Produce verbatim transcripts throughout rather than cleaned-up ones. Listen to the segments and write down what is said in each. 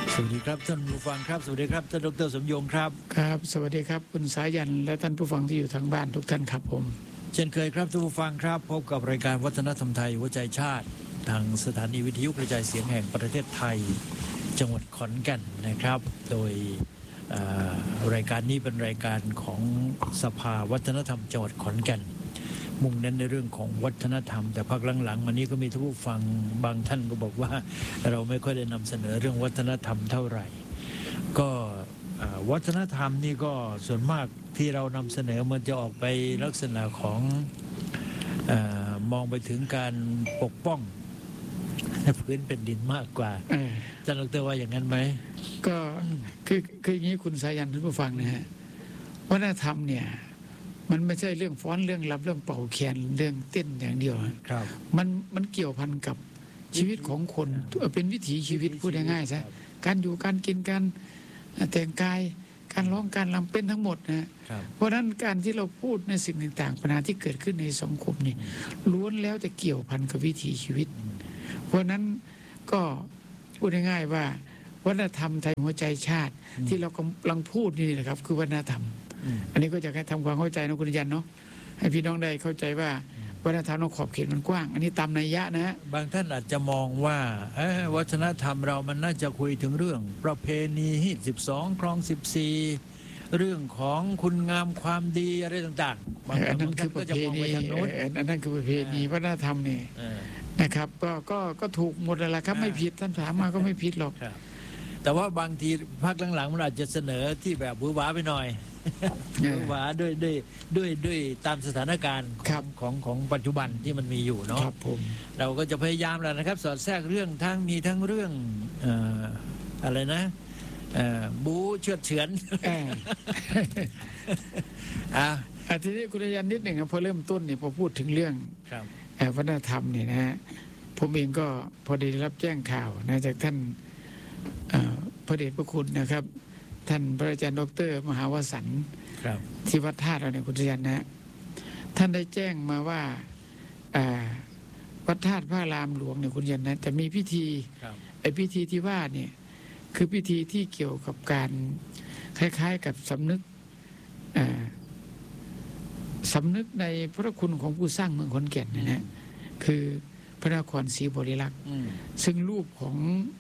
สวัสดีครับท่านผู้ฟังครับสวัสดีครับท่านดร.สมยงครับครับสวัสดีครับคุณสายันและท่านผู้ฟังที่อยู่ทางบ้านทุกท่านครับผมเช่นเคยครับท่านผู้ฟังครับพบกับรายการวัฒนธรรมไทยหัวใจชาติทางสถานีวิทยุกระจายเสียงแห่งประเทศไทยจังหวัดขอนแก่นนะครับโดยรายการนี้เป็นรายการของสภาวัฒนธรรมจังหวัดขอนแก่นมุ่งเน้นในเรื่องของวัฒนธรรมแต่พักหลังๆมานี้ก็มีท่านผู้ฟังบางท่านก็บอกว่าเราไม่ค่อยได้นำเสนอเรื่องวัฒนธรรมเท่าไหร่ก็วัฒนธรรมนี่ก็ส่วนมากที่เรานำเสนอมันจะออกไปลักษณะของเอ่อมองไปถึงการปกป้องพื้นเป็นดินมากกว่าอาจารย์ดร.ว่าอย่างนั้นไหมก็คือคืออย่างนี้คุณสายันท่านผู้ฟังนะฮะวัฒนธรรมเนี่ยมันไม่ใช่เรื่องฟ้อนเรื่องรำเรื่องเป่าแคนเรื่องเต้นอย่างเดียวครับมันมันเกี่ยวพันกับชีวิตของคนเป็นวิถีชีวิตพูดง่ายๆซะการอยู่การกินการแต่งกายการร้องการรำเป็นทั้งหมดนะเพราะฉะนั้นการที่เราพูดในสิ่งต่างๆปัญหาที่เกิดขึ้นในสังคมนี่ล้วนแล้วจะเกี่ยวพันกับวิถีชีวิตเพราะนั้นก็พูดง่ายๆว่าวัฒนธรรมไทยหัวใจชาติที่เรากำลังพูดนี่นะครับคือวัฒนธรรมอันนี้ก็จะให้ทำความเข้าใจนะคุณยันเนาะให้พี่น้องได้เข้าใจว่าวัฒนธรรมเราขอบเขตมันกว้างอันนี้ตามนัยยะนะฮะบางท่านอาจจะมองว่าวัฒนธรรมเรามันน่าจะคุยถึงเรื่องประเพณีฮีทสิบสองครองสิบสี่เรื่องของคุณงามความดีอะไรต่างๆบางท่านก็จะมองไปทางโน้นอันนั้นคือประเพณีวัฒนธรรมนี่นะครับก็ก็ก็ถูกหมดแล้วครับไม่ผิดท่านถามมาก็ไม่ผิดหรอกแต่ว่าบางทีภาคหลังๆมันอาจจะเสนอที่แบบบื้อหวาไปหน่อยบื้อหวาด้วยด้วยด้วยด้วยตามสถานการณ์ของของของปัจจุบันที่มันมีอยู่เนาะเราก็จะพยายามแล้วนะครับสอดแทรกเรื่องทั้งมีทั้งเรื่องอะไรนะบู๊เชือดเฉือนอ่าทีนี้คุณยันนิดหนึ่งพอเริ่มต้นเนี่ยพอพูดถึงเรื่องวัฒนธรรมเนี่ยนะฮะผมเองก็พอได้รับแจ้งข่าวนะจากท่านพระเดชพระคุณนะครับท่านพระอาจารย์ดร.มหาวสันต์ที่วัดธาตุเราเนี่ยคุณยันนะท่านได้แจ้งมาว่าวัดธาตุพระรามหลวงเนี่ยคุณยันนะจะมีพิธีไอ้พิธีที่ว่าเนี่ยคือพิธีที่เกี่ยวกับการคล้ายๆกับสำนึกสำนึกในพระคุณของผู้สร้างเมืองขอนแก่นนะฮะคือพระนครศรีบริลักษ์ซึ่งรูปของ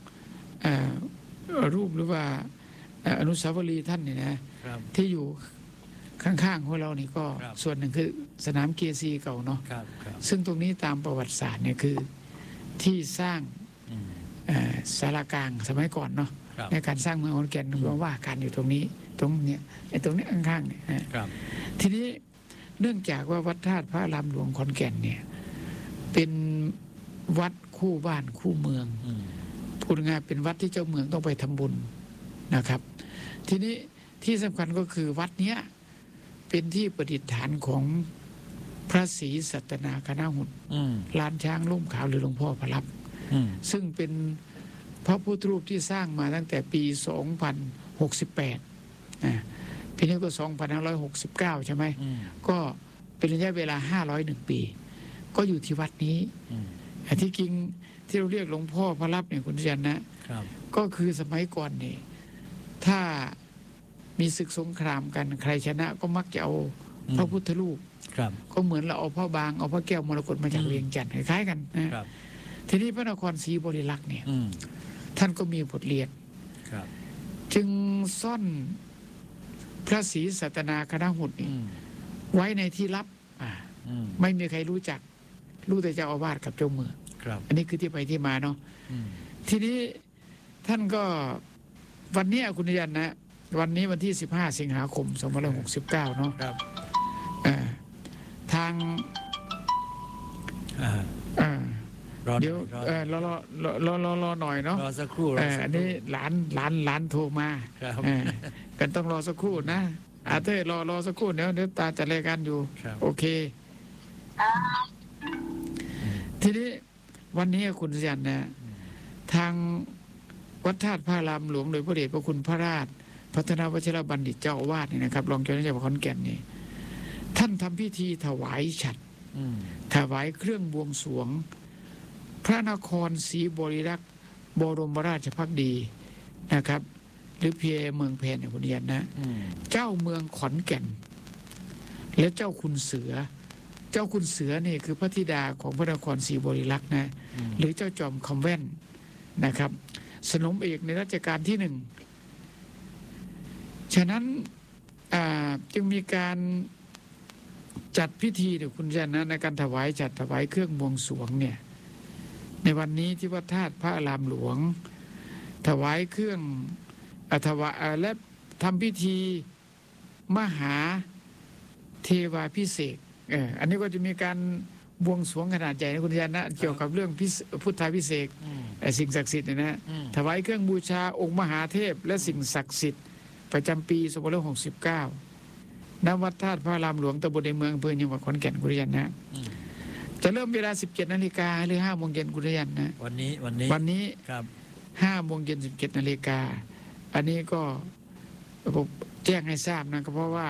รูปหรือว่าอนุสาวรีย์ท่านเนี่ยนะที่อยู่ข้างๆของเรานี่ก็ส่วนหนึ่งคือสนามเกียร์ซีเก่าเนาะซึ่งตรงนี้ตามประวัติศาสตร์เนี่ยคือที่สร้างสารกลางสมัยก่อนเนาะในการสร้างเมืองขอนแก่นเราว่าการอยู่ตรงนี้ตรงเนี้ยไอ้ตรงนี้ข้างๆเนี่ยทีนี้เนื่องจากว่าวัดธาตุพระอารามหลวงขอนแก่นเนี่ยเป็นวัดคู่บ้านคู่เมืองพูดง่ายเป็นวัดที่เจ้าเมืองต้องไปทำบุญนะครับทีนี้ที่สำคัญก็คือวัดเนี้ยเป็นที่ประดิษฐานของพระศรีสัตนาคณหุนลานช้างล่มขาวหรือหลวงพ่อพระลับซึ่งเป็นพระพุทธรูปที่สร้างมาตั้งแต่ปีสองพันหกสิบแปดนะปีนี้ก็สองพันห้าร้อยหกสิบเก้าใช่ไหมก็เป็นระยะเวลาห้าร้อยหนึ่งปีก็อยู่ที่วัดนี้ที่จริงที่เราเรียกหลวงพ่อพระลับเนี่ยคุณยันนะก็คือสมัยก่อนนี่ถ้ามีศึกสงครามกันใครชนะก็มักจะเอาพระพุทธรูปก็เหมือนเราเอาพ่อบางเอาพระแก้วมรกตมาจากเวียงจันทร์คล้ายๆกันนะทีนี้พระนครศรีบริลักษ์เนี่ยท่านก็มีบทเรียนจึงซ่อนพระศรีสัตนาคณหุนไว้ในที่ลับไม่มีใครรู้จักรู้แต่เจ้าอาวาสกับเจ้าเมืองอันนี้คือที่ไปที่มาเนาะทีนี้ท่านก็วันนี้คุณยันนะวันนี้วันที่สิบห้าสิงหาคมสองพันห้าร้อยหกสิบเก้าเนาะทางเดี๋ยวรอรอรอรอรอหน่อยเนาะรอสักครู่อันนี้หลานหลานหลานโทรมากันต้องรอสักครู่นะอาเต้รอรอสักครู่เดี๋ยวเดี๋ยวตาจัดรายการอยู่โอเคทีนี้วันนี้คุณยันนะทางวัดธาตุพระรามหลวงโดยพระเดชพระคุณพระราชพัฒนาวชิรบัณฑิตเจ้าอาวาสนี่นะครับรองเจ้าหน้าที่ขอนแก่นนี่ท่านทำพิธีถวายฉัตรถวายเครื่องบวงสรวงพระนครศรีบริลักษ์บรมราชภักดีนะครับหรือเพียเมืองเพนเนี่ยคุณเรียนนะเจ้าเมืองขอนแก่นและเจ้าคุณเสือเจ้าคุณเสือนี่คือพระธิดาของพระนครศรีบริลักษณ์นะหรือเจ้าจอมคำแว่นนะครับสนมเอกในรัชกาลที่หนึ่งฉะนั้นจึงมีการจัดพิธีเดี๋ยวคุณจันนะในการถวายจัดถวายเครื่องบวงสรวงเนี่ยในวันนี้ที่วัดธาตุพระอารามหลวงถวายเครื่องถวายและทำพิธีมหาเทวาพิเศษเอออันนี้ก็จะมีการบวงสรวงขนาดใหญ่นะคุณจันนะเกี่ยวกับเรื่องพุทธาพิเศษสิ่งศักดิ์สิทธิ์นะฮะถวายเครื่องบูชาองค์มหาเทพและสิ่งศักดิ์สิทธิ์ประจำปีสองพันห้าร้อยหกสิบเก้าณ วัดธาตุพระอารามหลวงตำบลในเมืองอำเภอจังหวัดขอนแก่นกุริยันนะจะเริ่มเวลาสิบเจ็ดนาฬิกาหรือห้าโมงเย็นกุริยันนะวันนี้วันนี้วันนี้ครับห้าโมงเย็นสิบเจ็ดนาฬิกาอันนี้ก็ผมแจ้งให้ทราบนะก็เพราะว่า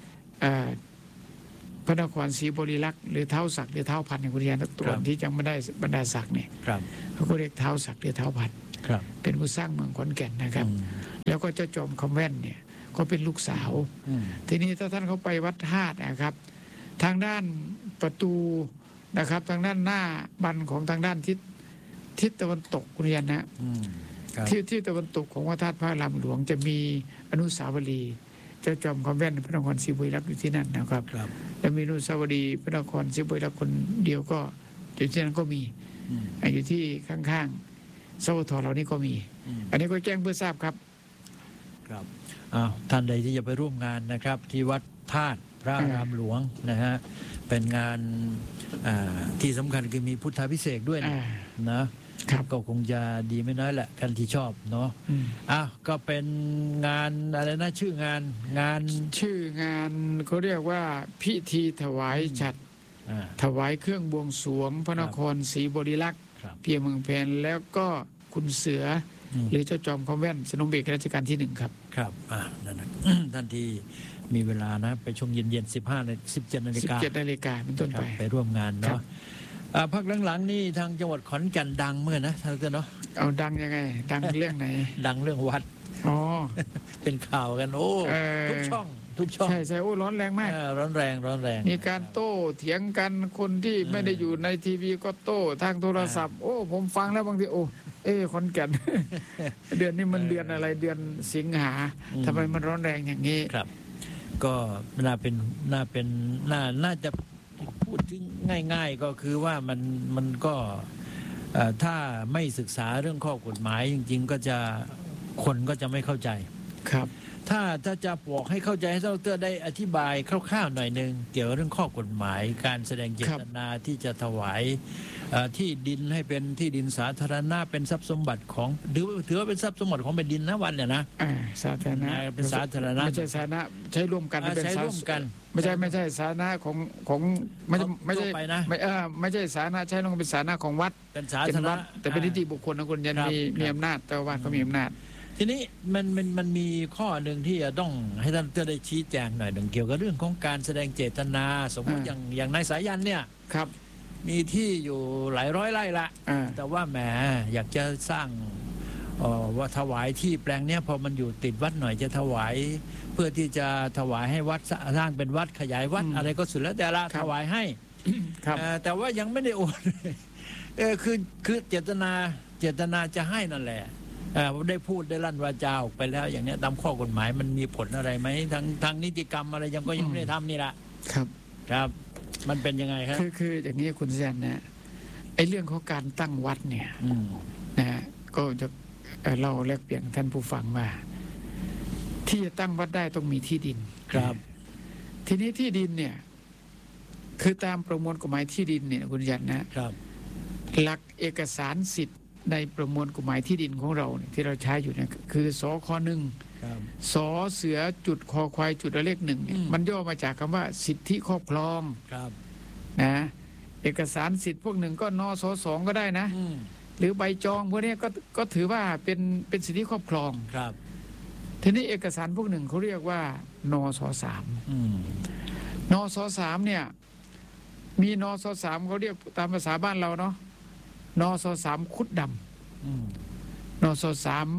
พระนครศรีบริลักษณ์หรือเท้าศักดิ์หรือเท้าพันธุ์ในกุริยันตัวที่ยังไม่ได้บรรดาศักดิ์เนี่ยเขาก็เรียกเท้าศักดิ์หรือเท้าพันธุ์เป็นผู้สร้างเมืองขอนแก่นนะครับแล้วก็เจ้าจอมคำแว่นเนี่ยก็เป็นลูกสาวทีนี้ถ้าท่านเขาไปวัดธาตุนะครับทางด้านประตูนะครับทางด้านหน้าบันของทางด้านทิศทิศตะวันตกกุริยันนะที่ที่ตะวันตกของวัดธาตุพระอารามหลวงจะมีอนุสาวรีย์เจ้าจอมคำแว่นพระนครศรีบริลักษณ์อยู่ที่นั่นนะครับและมีอนุสาวรีย์พระนครศรีบริลักษณ์คนเดียวก็อยู่ที่นั่นก็มีอยู่ที่ข้างๆสวทเหล่านี้ก็มีอันนี้ก็แจ้งเพื่อทราบครับครับอ้าวท่านใดที่จะไปร่วมงานนะครับที่วัดธาตุพระอารามหลวงนะฮะเป็นงานที่สำคัญคือมีพุทธาพิเศษด้วยนะก็คงจะดีไม่น้อยแหละกันที่ชอบเนาะอ้าวก็เป็นงานอะไรนะชื่องานงานชื่องานเขาเรียกว่าพิธีถวายฉัตรถวายเครื่องบวงสรวงพระนครศรีบริลักษณ์เพียงเมืองเพนแล้วก็คุณเสือหรือเจ้าจอมคำแว่นสนมเอกรัชกาลที่หนึ่งครับครับอ่านั่นนะท่านที่มีเวลานะไปชมเย็นๆสิบห้านาฬิกาสิบเจ็ดนาฬิกาสิบเจ็ดนาฬิกาเป็นต้นไปไปร่วมงานเนาะพักหลังๆนี่ทางจังหวัดขอนแก่นดังเมื่อนะท่านเนาะเอาดังยังไงดังเรื่องไหนดังเรื่องวัดอ๋อเป็นข่าวกันโอ้ทุกช่องทุกช่องใช่ใช่โอ้ร้อนแรงมากร้อนแรงร้อนแรงมีการโต้เถียงกันคนที่ไม่ได้อยู่ในทีวีก็โต้ทางโทรศัพท์โอ้ผมฟังแล้วบางทีโอ้เอ้ขอนแก่นเดือนนี้มันเดือนอะไรเดือนสิงหาทำไมมันร้อนแรงอย่างนี้ครับก็น่าเป็นน่าเป็นน่าน่าจะพูดถึงง่ายๆก็คือว่ามันมันก็ถ้าไม่ศึกษาเรื่องข้อกฎหมายจริงๆก็จะคนก็จะไม่เข้าใจครับถ้าถ้าจะบอกให้เข้าใจให้เราเตอร์ได้อธิบายคร่าวๆหน่อยหนึ่งเกี่ยวกับเรื่องข้อกฎหมายการแสดงเจตนาที่จะถวายที่ดินให้เป็นที่ดินสาธารณะเป็นทรัพย์สมบัติของถือถือว่าเป็นทรัพย์สมบัติของแผ่นดินนะวันเนี่ยนะสาธารณะเป็นสาธารณะไม่ใช่สาธารณะใช้ร่วมกันเป็นใช้ร่วมกันไม่ใช่ไม่ใช่สาธารณะของของไม่ไม่ใช่ไม่เออไม่ใช่สาธารณะใช้ร่วมเป็นสาธารณะของวัดเป็นสาธารณะแต่เป็นนิติบุคคลนะคุณยันมีมีอำนาจแต่ว่าเขามีอำนาจทีนี้มันมันมันมีข้อหนึ่งที่จะต้องให้ท่านได้ชี้แจงหน่อยหนึ่งเกี่ยวกับเรื่องของการแสดงเจตนาสมมติอย่างอย่างนายสายันเนี่ยครับมีที่อยู่หลายร้อยไร่ละแต่ว่าแหมอยากจะสร้างว่าถวายที่แปลงเนี้ยพอมันอยู่ติดวัดหน่อยจะถวายเพื่อที่จะถวายให้วัดสร้างเป็นวัดขยายวัดอะไรก็สุดแล้วแต่ละถวายให้แต่ว่ายังไม่ได้โอนเออคือคือเจตนาเจตนาจะให้นั่นแหละได้พูดได้ลั่นวาจาออกไปแล้วอย่างนี้ตามข้อกฎหมายมันมีผลอะไรไหมทางทางนิติกรรมอะไรยังก็ยังไม่ได้ทำนี่แหละครับครับมันเป็นยังไงครับคือคืออย่างนี้คุณแซนนะไอ้เรื่องของการตั้งวัดเนี่ยนะก็จะเล่าแลกเปลี่ยนท่านผู้ฟังว่าที่จะตั้งวัดได้ต้องมีที่ดินครับทีนี้ที่ดินเนี่ยคือตามประมวลกฎหมายที่ดินเนี่ยคุณยันนะครับหลักเอกสารสิทธิ์ในประมวลกฎหมายที่ดินของเราที่เราใช้อยู่เนี่ยคือสคหนึ่งสอเสือจุดคอควายจุดเลขหนึ่งมันย่อมาจากคำว่าสิทธิครอบครองนะเอกสารสิทธิ์พวกหนึ่งก็นสสองก็ได้นะหรือใบจองพวกนี้ก็ก็ถือว่าเป็นเป็นสิทธิครอบครองครับทีนี้เอกสารพวกหนึ่งเขาเรียกว่านสสามนสสามเนี่ยมีนสสามเขาเรียกตามภาษาบ้านเราเนาะนสสามคุดดำนสสาม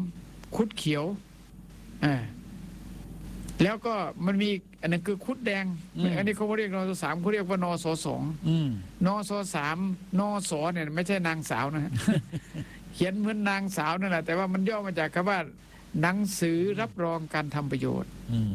คุดเขียวอ่าแล้วก็มันมีอันนั้นคือคุดแดงอันนี้เขาเรียกนสสามเขาเรียกว่านสสองนสสามนสเนี่ยไม่ใช่นางสาวนะ เขียนเหมือนนางสาวนั่นแหละแต่ว่ามันย่อมาจากคำว่าหนังสือรับรองการทำประโยชน์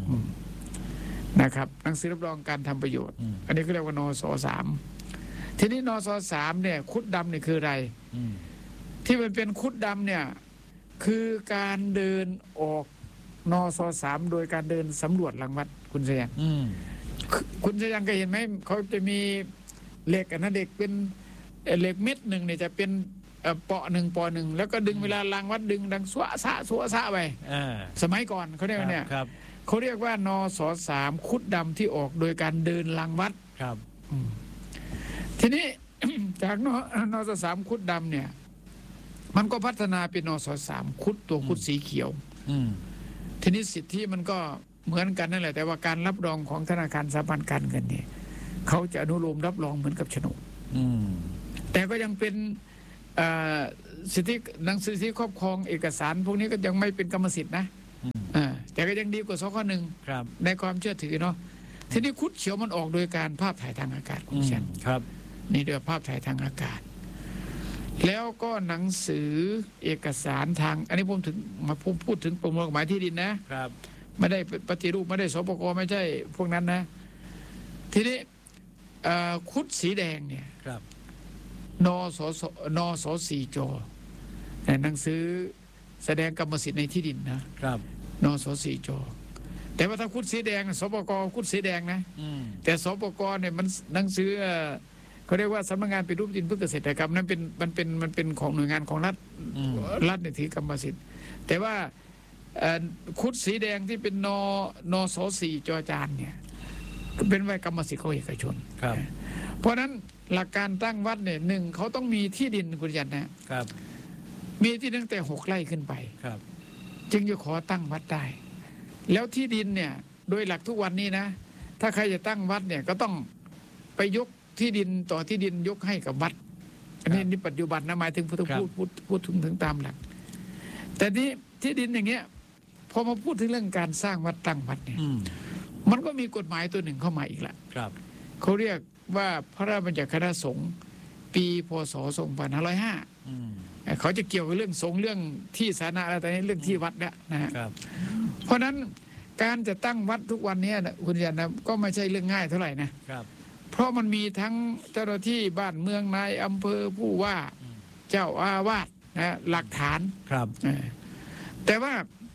นะครับหนังสือรับรองการทำประโยชน์อันนี้เขาเรียกว่านสสามทีนี้นสสามเนี่ยคุดดำเนี่ยคืออะไรที่มันเป็นคุดดำเนี่ยคือการเดินออกนสสามโดยการเดินสำรวจรังวัดคุณเสียงคุณเสียงเคยเห็นไหมเขาจะมีเหล็กอันนั้นเด็กเป็นเหล็กเม็ดหนึ่งเนี่ยจะเป็นเปาะหนึ่งปอหนึ่งแล้วก็ดึงเวลารังวัดดึงดังสวะสะสวะสะไปสมัยก่อนเขาเรียกว่าเนี่ยเขาเรียกว่านสสามคุดดำที่ออกโดยการเดินรังวัดครับทีนี้ จากนนสสามคุดดำเนี่ยมันก็พัฒนาเป็นนสสามคุดตัวคุดสีเขียวทีนี้สิทธิมันก็เหมือนกันนั่นแหละแต่ว่าการรับรองของธนาคารสถาบันการเงินเนี่ยเขาจะอนุโลมรับรองเหมือนกับโฉนดแต่ก็ยังเป็นสิทธิหนังสือสิทธิครอบครองเอกสารพวกนี้ก็ยังไม่เป็นกรรมสิทธินะแต่ก็ยังดีกว่าสข้อหนึ่งในความเชื่อถือเนาะทีนี้คุดเขียวมันออกโดยการภาพถ่ายทางอากาศของฉันนี่เรียกภาพถ่ายทางอากาศแล้วก็หนังสือเอกสารทางอันนี้ผมถึงมาพูดพูดถึงประมวลกฎหมายที่ดินนะครับไม่ได้ปฏิรูปไม่ได้สปกไม่ใช่พวกนั้นนะทีนี้คุดสีแดงเนี่ยนสสนสสี่จในหนังสือแสดงกรรมสิทธิ์ในที่ดินนะครับนสสี่จแต่ว่าถ้าคุดสีแดงสปกคุดสีแดงนะแต่สปกเนี่ยมันหนังสือเขาเรียกว่าสำนักงานปฏิรูปดินเพื่อเกษตรกรรมนั้นเป็นมันเป็นมันเป็นของหน่วยงานของรัฐรัฐเนี่ยถือกรรมสิทธิ์แต่ว่าคุดสีแดงที่เป็นนนสสี่จจานเนี่ยเป็นไว้กรรมสิทธิ์ของเอกชนเพราะนั้นหลักการตั้งวัดเนี่ยหนึ่งเขาต้องมีที่ดินคุณยันนะครับมีที่ตั้งแต่หกไร่ขึ้นไปครับจึงจะขอตั้งวัดได้แล้วที่ดินเนี่ยโดยหลักทุกวันนี้นะถ้าใครจะตั้งวัดเนี่ยก็ต้องไปยกที่ดินต่อที่ดินยกให้กับวัดอันนี้นี่ปัจจุบันนะหมายถึงพูดพูดพูดพูดถึงถึงตามหลักแต่นี้ที่ดินอย่างเงี้ยพอมาพูดถึงเรื่องการสร้างวัดตั้งวัดเนี่ยมันก็มีกฎหมายตัวหนึ่งเข้ามาอีกละเขาเรียกว่าพระราชบัญญัติคณะสงฆ์ปีพศสองพันห้าร้อยห้าเขาจะเกี่ยวกับเรื่องสงฆ์เรื่องที่สาธารณะอะไรแต่นี้เรื่องที่วัดเนี่ยนะฮะเพราะนั้นการจะตั้งวัดทุกวันนี้นะคุณยันนะก็ไม่ใช่เรื่องง่ายเท่าไหร่นะเพราะมันมีทั้งเจ้าหน้าที่บ้านเมืองนายอำเภอผู้ว่าเจ้าอาวาสนะหลักฐานครับแต่ว่า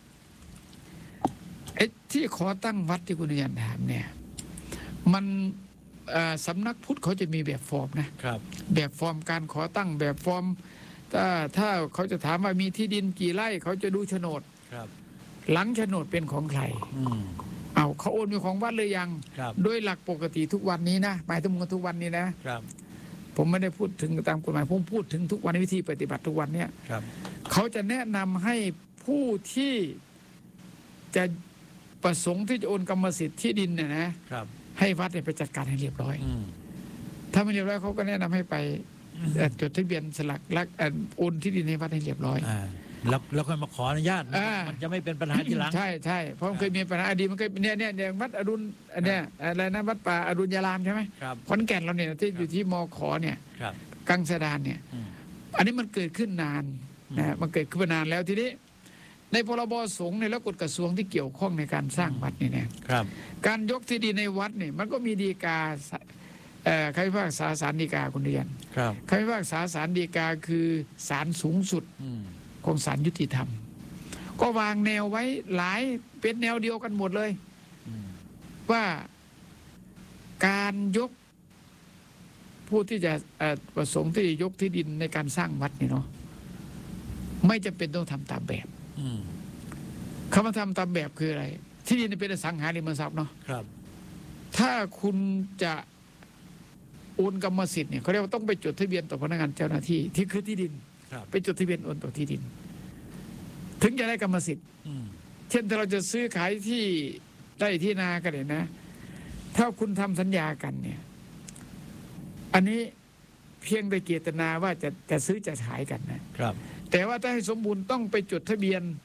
ไอ้ที่ขอตั้งวัดที่คุณยันถามเนี่ยมันสำนักพุทธเขาจะมีแบบฟอร์มนะครับแบบฟอร์มการขอตั้งแบบฟอร์มถ้าถ้าเขาจะถามว่ามีที่ดินกี่ไร่เขาจะดูโฉนดครับหลังโฉนดเป็นของใครเอาเขาโอนเป็นของวัดเลยยังโดยหลักปกติทุกวันนี้นะหมายถึงทุกวันนี้นะครับผมไม่ได้พูดถึงตามกฎหมายผมพูดถึงทุกวันวิธีปฏิบัติทุกวันเนี้ยเขาจะแนะนำให้ผู้ที่จะประสงค์ที่จะโอนกรรมสิทธิ์ที่ดินเนี่ยนะครับให้วัดเนี่ยไปจัดการให้เรียบร้อยถ้าไม่เรียบร้อยเขาก็แนะนำให้ไปจดทะเบียนสลักลักโอนที่ดินให้วัดให้เรียบร้อยแล้วแล้วค่อยมาขออนุญาตมันจะไม่เป็นปัญหาทีหลังใช่ใช่เพราะมันเคยมีปัญหาอดีตมันเคยเนี่ยเนี่ยอย่างวัดอรุณเนี่ยอะไรนะวัดป่าอรุณยารามใช่ไหมขอนแก่นเราเนี่ยที่อยู่ที่มขเนี่ยกังสดานเนี่ยอันนี้มันเกิดขึ้นนานนะมันเกิดขึ้นมานานแล้วทีนี้ในพรบสงฆ์ในและกฎกระทรวงที่เกี่ยวข้องในการสร้างวัดนี่เนี่ยการยกที่ดินในวัดเนี่ยมันก็มีฎีกาใครพิพากษาศาลฎีกาคุณเรียนใครพิพากษาศาลฎีกาคือศาลสูงสุดของศาลยุติธรรมก็วางแนวไว้หลายเป็นแนวเดียวกันหมดเลยว่าการยกผู้ที่จะประสงค์ที่จะยกที่ดินในการสร้างวัดนี่เนาะไม่จำเป็นต้องทำตามแบบคำว่าทำตามแบบคืออะไรที่ดินเป็นอสังหาริมทรัพย์เนาะถ้าคุณจะโอนกรรมสิทธิ์เนี่ยเขาเรียกว่าต้องไปจดทะเบียนต่อพนักงานเจ้าหน้าที่ที่คือที่ดินไปจดทะเบียนโอนต่อที่ดินถึงจะได้กรรมสิทธิ์เช่นถ้าเราจะซื้อขายที่ได้ที่นากันเนี่ยนะถ้าคุณทำสัญญากันเนี่ยอันนี้เพียงแต่เจตนาว่าจะจะซื้อจะขายกันนะครับแต่ว่าถ้าให้สมบูรณ์ต้องไปจดทะเบียน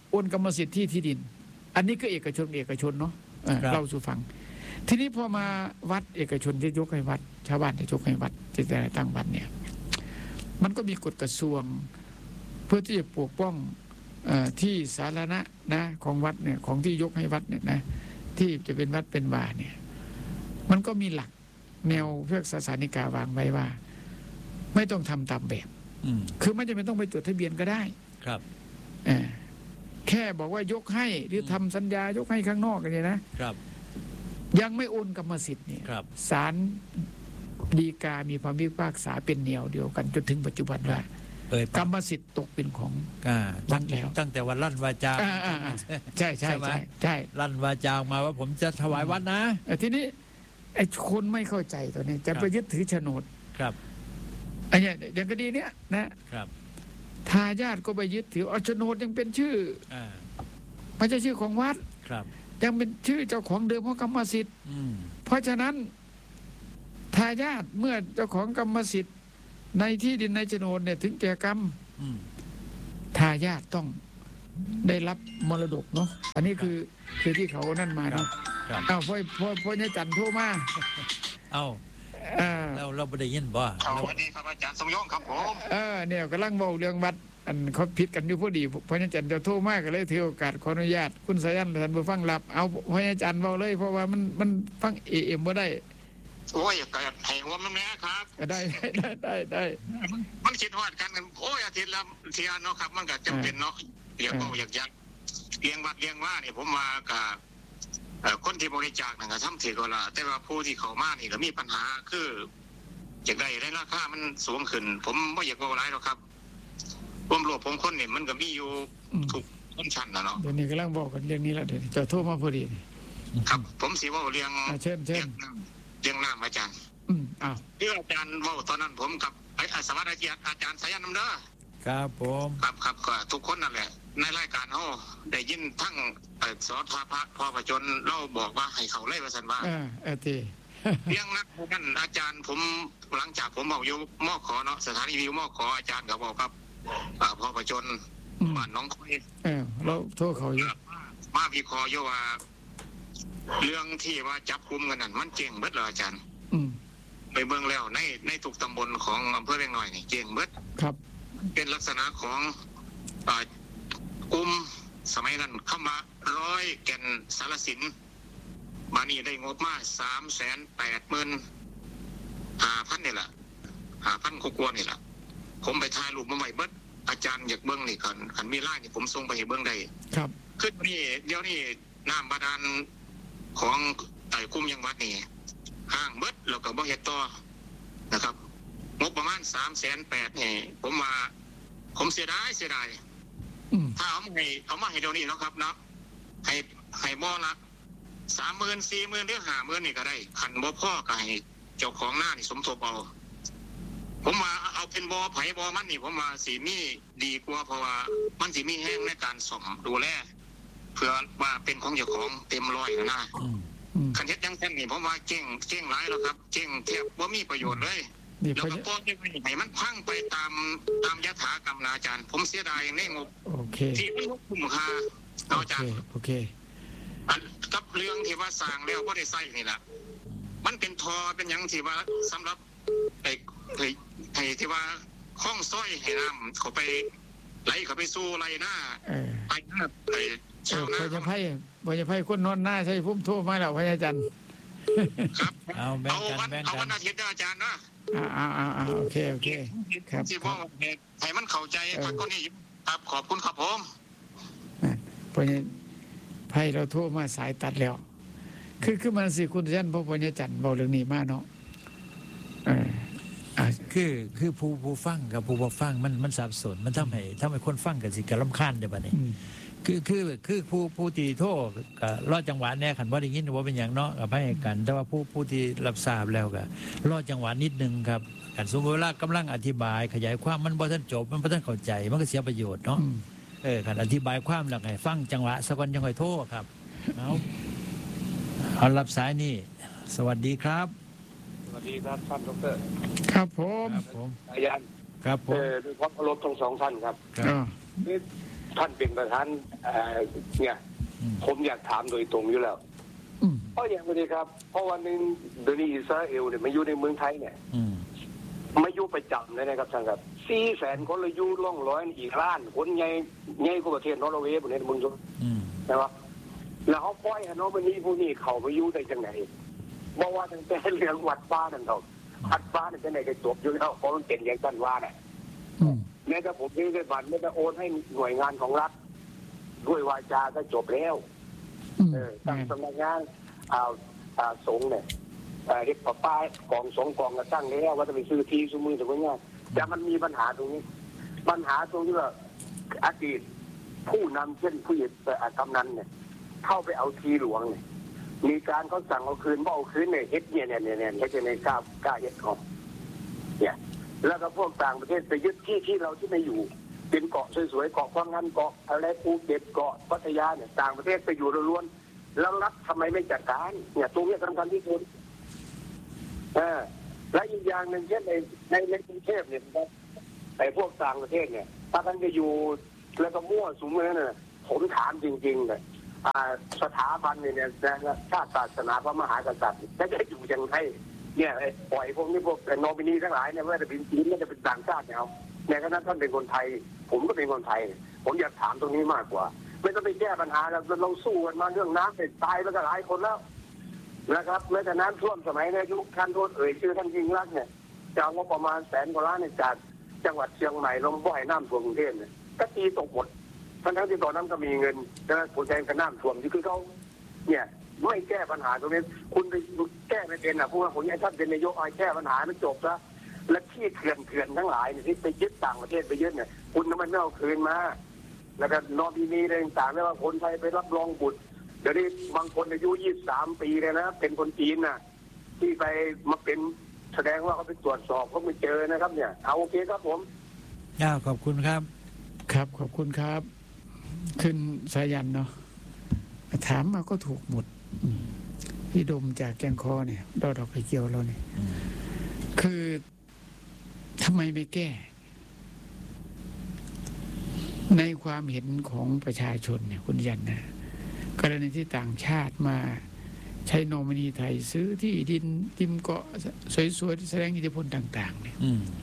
โอนกรรมสิทธิ์ที่ที่ดิน อันนี้ก็เอกชนเอกชนเนาะเล่าสู่ฟังทีนี้พอมาวัดเอกชนที่ยกให้วัดชาวบ้านที่ยกให้วัดที่จะตั้งวัดเนี่ยมันก็มีกฎกระทรวงเพื่อที่จะปกป้องอที่สาธารณะนะของวัดเนี่ยของที่ยกให้วัดเนี่ยนะที่จะเป็นวัดเป็นวาเนี่ยมันก็มีหลักแนวเพื่อศาสนิกาวางไว้ว่าไม่ต้องทำตามแบบคือไม่จำเป็นต้องไปจดทะเบียนก็ได้ครับแค่บอกว่ายกให้หรือทำสัญญายกให้ข้างนอกกันเนี่ยนะครับยังไม่โอนกรรมสิทธิ์เนี่ยศาลฎีกามีความพิพากษาเป็นแนวเดียวกันจนถึงปัจจุบันว่ากรรมสิทธิ์ตกเป็นของวัดแล้วตั้งแต่วันลั่นวาจาใช่ใช่ใช่ใช่ลั่นวาจามาว่าผมจะถวายวัดนะทีนี้ไอ้คนไม่เข้าใจตัวนี้จะไปยึดถือโฉนดครับไอ้เนี่ยอย่างคดีเนี้ยนะครับทายาทก็ไปยึดถือโฉนดยังเป็นชื่อไม่ใช่ชื่อของวัดครับยังเป็นชื่อเจ้าของเดิมของกรรมสิทธิ์เพราะฉะนั้นทายาทเมื่อเจ้าของกรรมสิทธิ์ในที่ดินในโฉนดเนี่ยถึงแก่กรรมทายาทต้องได้รับมรดกเนาะอันนี้คือคือที่เขานั่นมาเนาะอ้าวพ่อพ่อพ่อเนี่ยจันทร์โทรมาเอ้าเราเราไม่ได้ยินบ่สวัสดีครับอาจารย์สมยงครับผมเออเนี่ยกำลังบอกเรื่องวัดอันเขาผิดกันอยู่พอดีพ่อเนี่ยจันทร์จะโทรมาก็เลยถือโอกาสขออนุญาตคุณสายันท่านผู้ฟังรับเอาพ่อเนี่ยจันทร์เบาเลยเพราะว่ามันมันฟังเอ็มบ่ได้โอ้ยก็ให้หัวมันแม่ครับได้ได้ได้ได้มันคิดฮอดกันโอ้ยอาทิตย์ละเที่ยเนาะครับมันก็จำเป็นเนาะเรียกว่าอยากยักเลี้ยงวัดเลี้ยงว่าเนี่ยผมมากับคนที่บริจาคนั่นก็ทำถือก็ละแต่ว่าผู้ที่เขามานี่ก็มีปัญหาคืออยากได้ได้ราคามันสูงขึ้นผมไม่อยากเอาไรหรอกครับผมรวบผมคนเนี่ยมันก็มีอยู่ถูกต้นชั้นนะเนาะเดี๋ยวนี้กำลังบอกกันเรื่องนี้แล้วเดี๋ยวจะโทรมาพอดีครับผมสิว่าเรียงเช่นเช่นเรียงน้ำอาจารย์อืมอ้าวที่อาจารย์ว่าตอนนั้นผมกับไอ้สวัสดิ์อาจารย์สายันน้ำเด้อครับผมครับครับก็ทุกคนนั่นแหละในรายการเขาได้ยินทั้งสอทพระพ่อประจนเล่าบอกว่าให้เขาเล่ประสันว่าเออเออทีเรื่องนักนั่นอาจารย์ผมหลังจากผมบอกอยู่มอขอเนาะสถานีวิวมอขออาจารย์ก็บอกครับพ่อประจนบ้านน้องคุยเออเราโทษเขาอยู่มาวิเคราะห์อยู่ว่าเรื่องที่ว่าจับกุมกันนั่นมันเก่งเบิดเหรออาจารย์ไปเมืองแล้วในในทุกตำบลของอำเภอเวียงหน่อยนี่เก่งเบิดครับเป็นลักษณะของกลุ่มสมัยนั้นเข้ามาร้อยแก่นสารสินมานี่ได้งบมาสามแสนแปดหมื่นห้าพันนี่แหละห้าพันกว่านี่แหละผมไปถ่ายรูปมาใหม่เบิดอาจารย์อยากเบิ้งนี่ขันขันมีไล่นี่ผมส่งไปให้เบิ้งได้ครับคือนี่เดี๋ยวนี้น้ำบาดาลของไอ้คุ้มยังวัดนี่ห้างเบิดแล้วก็บ่เฮ็ดต่อนะครับงบประมาณสามแสนแปดนี่ผมมาผมเสียดายเสียดายถ้าเอามาให้เอามาให้เดี๋ยวนี้นะครับเนาะให้ให้บ่อละสามหมื่นสี่หมื่นหรือห้าหมื่นนี่ก็ได้ขันบ่พ่อก็ให้เจ้าของหน้านี่สมทบเอาผมมาเอาเป็นบ่อไผ่บ่อมันนี่ผมมาสีมีดีกว่าเพราะว่ามันสีมีแห้งในการสมดูแลเพื่อว่าเป็นของเจ้าของเต็มร้อยนะขันเฮ็ดยังแค่นี้ผมว่าเก่งเก่งหลายแล้วครับเก่งแทบว่ามีประโยชน์เลยแล้วก็ป้องกันให้มันพังไปตามตามยถากรรมอาจารย์ผมเสียดายในงบที่ไม่คุ้มค่าอาจารย์โอเคกับเรื่องที่ว่าสร้างแล้วก็ได้ใส่นี่แหละมันเป็นทอเป็นอย่างที่ว่าสำหรับไอ้ไอ้ไอ้ที่ว่าคล้องสร้อยให้น้ำเขาไปไหลเขาไปสู้ไหลหน้าไปหน้าไปเช้าหน้าพญาไพ่พญาไพ่คนนอนหน้าใช่พุ่มทั่วมาแล้วพญาจันทร์ครับเอาวันเอาวันอาทิตย์อาจารย์นะอ่าอ่าอ่าโอเคโอเคครับที่พ่อให้มันเข้าใจพักคนนี้ครับขอบคุณครับผมพญาไพ่เราทั่วมาสายตัดแล้วคือคือมันสิคุณยันพ่อพญาจันทร์บอกเรื่องนี้มาเนาะเออคือคือผู้ผู้ฟังกับผู้บ่ฟังมันมันสับสนมันทำให้ทำให้คนฟังกันสิกระลำคาญเดี๋ยวบัดนี้คือคือคือผู้ผู้ตีโทษกับรอดจังหวะแน่ขันว่าได้ยินว่าเป็นอย่างเนาะกับให้กันแต่ว่าผู้ผู้ที่รับทราบแล้วก็รอดจังหวะนิดนึงครับกันสมมติเวลากำลังอธิบายขยายความมันบ่ทันจบมันบ่ทันเข้าใจมันก็เสียประโยชน์เนาะเออขันอธิบายความแล้วไงฟังจังหวะสักวันยังค่อยโทษครับเอาเอารับสายนี่สวัสดีครับสวัสดีครับท่านดร. ครับผมครับผมอาจารย์ครับผมด้วยความเคารพทั้งสองท่านครับครับคือท่านเป็นประธานเนี่ยผมอยากถามโดยตรงอยู่แล้วเพราะอย่างนี้ครับเพราะวันหนึ่งเดี๋ยวนี้อิสราเอลเนี่ยมาอยู่ในเมืองไทยเนี่ยมาอยู่ประจำเลยนะครับท่านครับสี่แสนคนเลยอยู่ล่องร้อยอีกล้านคนใหญ่ใหญ่กว่าประเทศนอร์เวย์ประเทศมึงจุ๊บใช่ไหมแล้วเขาปล่อยให้น้องมันนี้ผู้นี้เขาไปอยู่ได้จังไหนบอกว่าตั้งแต่เรื่องวัดฟ้านั่นเถอะวัดฟ้านั่นจะไหนจะจบอยู่แล้วเพราะมันเป็นอย่างกันว่าเนี่ยแม้แต่ผมมีได้บัตรไม่ได้โอนให้หน่วยงานของรัฐด้วยวาจาก็จบแล้วเออตั้งสำนักงานอ่าอ่าสงฆ์เนี่ยเรียกป้าป้ากองสงฆ์กองกระตั้งแล้วว่าจะไปซื้อที่ซื้อมือถึงว่าเนี่ยแต่มันมีปัญหาตรงนี้ปัญหาตรงที่ว่าอดีตผู้นำเช่นผู้ใหญ่กำนันเนี่ยเข้าไปเอาทีหลวงเนี่ยมีการเขาสั่งเอาคืนบ่เอาคืนเนี่ยเฮ็ดเนี่ยเนี่ยเนี่ยเนี่ยจะในกล้ากล้าเฮ็ดของเนี่ยแล้วก็พวกต่างประเทศไปยึดที่ที่เราที่ไม่อยู่เป็นเกาะสวยๆเกาะความงั้นเกาะอะไรภูเก็ตเกาะพัทยาเนี่ยต่างประเทศไปอยู่ล้วนๆแล้วรัฐทำไมไม่จัดการเนี่ยตรงนี้สำคัญที่สุดเออและอีกอย่างหนึ่งเช่นในในในกรุงเทพเนี่ยนะครับไอ้พวกต่างประเทศเนี่ยถ้าท่านจะอยู่แล้วก็มั่วสุมเลยเนี่ยผมถามจริงๆเลยสถาบันเนี่ยนะชาติศาสนาพระมหากษัตริย์จะจะอยู่ยังไงเนี่ยปล่อยพวกนี้พวกโนมินีทั้งหลายเนี่ยว่าจะเป็นจีนไม่จะเป็นต่างชาติเนี่ยเอาในขณะท่านเป็นคนไทยผมก็เป็นคนไทยผมอยากถามตรงนี้มากกว่าไม่ต้องไปแก้ปัญหาแล้วเราสู้กันมาเรื่องน้ำเป็นตายแล้วก็หลายคนแล้วนะครับแม้แต่น้ำท่วมสมัยนายกท่านโทษเอ่ยชื่อท่านยิ่งรักเนี่ยจะเอางบประมาณแสนกว่าล้านเนี่ยจากจังหวัดเชียงใหม่ลงบ่อยน้ำท่วมกรุงเทพเนี่ยก็ตีตกหมดทั้งทั้งที่ตอนนั้นก็มีเงินนะผลแทนกับน้ำท่วมที่คือเขาเนี่ยไม่แก้ปัญหาตรงนี้คุณไปแก้ไม่เป็นอ่ะผู้ว่าผมอยากท่านเป็นนายกเอาแก้ปัญหาไม่จบซะและที่เถื่อนเถื่อนทั้งหลายเนี่ยที่ไปยึดต่างประเทศไปยึดเนี่ยคุณทำไมไม่เอาคืนมาแล้วก็นอมินีอะไรต่างๆไม่ว่าคนไทยไปรับรองบุตรเดี๋ยวนี้บางคนอายุยี่สิบสามปีเลยนะเป็นคนจีนน่ะที่ไปมาเป็นแสดงว่าเขาไปตรวจสอบเขาไม่เจอนะครับเนี่ยเอาโอเคครับผมย่าขอบคุณครับครับขอบคุณครับขึ้นสายันเนาะถามมาก็ถูกหมดพี่ดมจากแกงคอเนี่ยดอกดอกไข่เจียวเราเนี่ยคือทำไมไม่แก้ในความเห็นของประชาชนเนี่ยคุณยันนะกรณีที่ต่างชาติมาใช้โนมินีไทยซื้อที่ดินริมเกาะสวยๆแสดงอิทธิพลต่างๆเนี่ย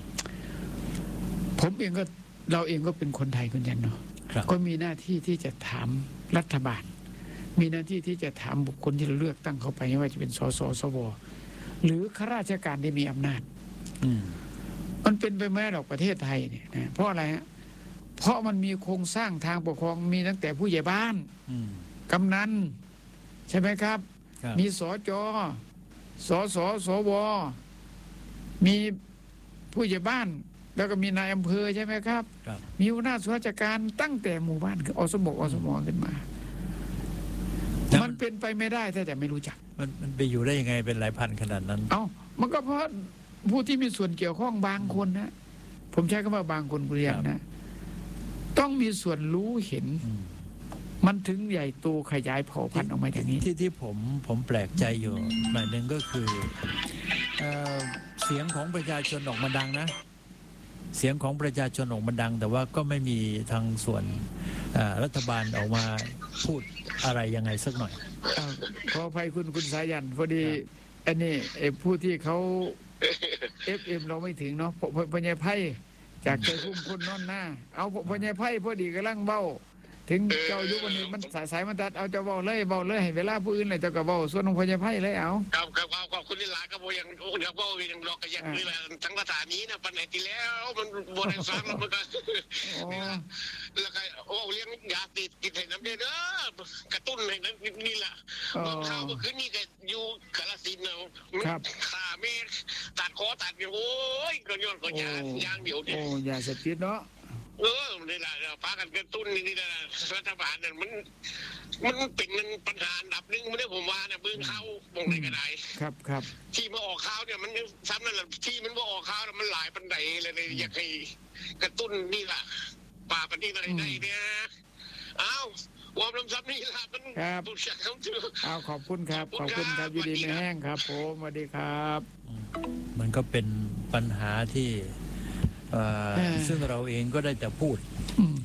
ผมเองก็เราเองก็เป็นคนไทยคุณยันเนาะก็มีหน้าที่ที่จะถามรัฐบาลมีหน้าที่ที่จะถามบุคคลที่เราเลือกตั้งเข้าไปไม่ว่าจะเป็นสสสวหรือข้าราชการที่มีอำนาจมันเป็นไปไม่ได้หรอกประเทศไทยเนี่ยนะเพราะอะไรฮะเพราะมันมีโครงสร้างทางปกครองมีตั้งแต่ผู้ใหญ่บ้านกำนันใช่ไหมครับมีสจสสสวมีผู้ใหญ่บ้านแล้วก็มีนายอำเภอใช่ไหมครับมีหัวหน้าส่วนราชการตั้งแต่หมู่บ้านคืออสมอสมขึ้นมามันเป็นไปไม่ได้ถ้าแต่ไม่รู้จักมันมันไปอยู่ได้ยังไงเป็นหลายพันขนาดนั้นเอ้ามันก็เพราะผู้ที่มีส่วนเกี่ยวข้องบางคนนะผมใช้คำว่าบางคนเรียนนะต้องมีส่วนรู้เห็นมันถึงใหญ่โตขยายเผ่าพันธุ์ออกมาอย่างนี้ที่ที่ผมผมแปลกใจอยู่หน่อยหนึ่งก็คือเอ่อเสียงของประชาชนออกมาดังนะเสียงของประชาชนออกมาดังแต่ว่าก็ไม่มีทางส่วนรัฐบาลออกมาพูดอะไรยังไงสักหน่อยขออภัยคุณคุณสายันพอดีอันนี้ไอ้ผู้ที่เขาเอฟเอ็มเราไม่ถึงเนาะพญายไพ่จากใจพุ่มคนนอนหน้าเอาพญายไพ่พอดีกำลังเบ้าถึงเจ้ายุควันนี้มันสายสายมันตัดเอาเจ้าเบ้าเลยเบ้าเลยให้เวลาผู้อื่นเลยเจ้าก็เบ้าส่วนของพญายไพ่เลยเอาครับครับขอบคุณที่ลาครับโบยังโอ้เดี๋ยวก็ยังรอกันยังนี่แหละทั้งภาษานี้นะปัญหาที่แล้วมันบนฟังแล้วมันก็แล้วก็โอ้เลี้ยงยาติดกินให้น้ำเดือดกระตุ้นให้นั่นนี่แหละเมื่อข้าวเมื่อคืนนี่ก็อยู่กาฬสินธุ์เนาะขาเมฆตัดคอตัดโอ้ยก็ย้อนก็ยายางเดียวเนี่ยโอ้ยาเสพติดเนาะเออนี่แหละพากันกระตุ้นนี่แหละรัฐบาลเนี่ยมันมันเป็นปัญหาอันดับหนึ่งไม่ได้ผมว่าเนี่ยเบื้องเขามองในกระไดครับครับที่มาออกข่าวเนี่ยมันซ้ำนั่นแหละที่มันมาออกข่าวมันหลายปันไดเลยเลยอยากให้กระตุ้นนี่แหละป่าปันที่ไหนได้เนี่ยอ้าววอมลำซับนี่ละมันบุษเขาเจออ้าวขอบคุณครับขอบคุณครับยินดีไม่แห้งครับผมสวัสดีครับมันก็เป็นปัญหาที่ซึ่งเราเองก็ได้แต่พูด